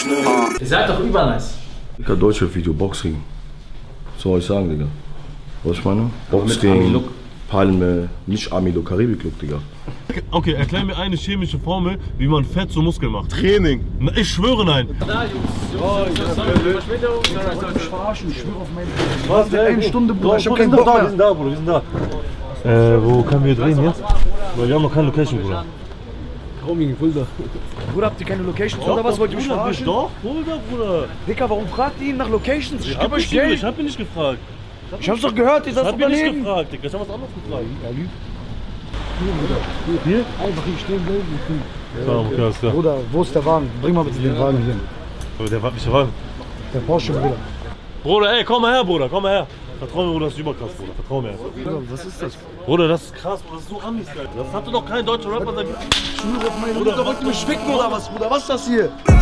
Ihr seid doch übernice. Digga, Deutschrap-Video, Boxring. Was soll ich sagen, Digga? Was ich meine? Boxring, Palme, nicht Army-Look, Karibik-Look, Digga. Okay, erklär mir eine chemische Formel, wie man Fett zu Muskeln macht. Training. Na, ich schwöre nein. Da, Jungs. Ich verarschen, ich schwöre auf meine... Was denn? Eine Stunde, Bruder, ich hab keinen Bock Wir mehr. sind da, Bruder, wir sind da. Wo können wir drehen jetzt? Weil wir haben noch keine Location, Bruder. Bruder, habt ihr keine Locations oder was? Wollt ihr mich verarschen? Doch, Bruder. Dicker, warum fragt ihr ihn nach Locations? Ich geb euch Ich Geld. hab ihn nicht gefragt. Ich hab's doch gehört, ihr seid Ich doch hab ihn nicht daneben. gefragt, Digga. Ich hab was anderes gefragt. Er lügt. Hier? Einfach hier stehen bleiben. Ja, okay, alles klar. Bruder, wo ist der Wagen? Bring mal bitte den Wagen hier. Aber der war nicht der Wagen. Der Porsche, Bruder. Bruder, ey, komm mal her, Bruder, komm mal her. Vertrau mir, Bruder, das ist überkrass, Bruder. Vertrau mir. Bruder, was ist das? Bruder, das ist krass, Bruder, das ist so Amis, Alter. Das hatte doch kein deutscher Rapper seit... Schwöre auf meine Mutter, wollt ihr mich ficken oder was, Bruder? Was ist das hier?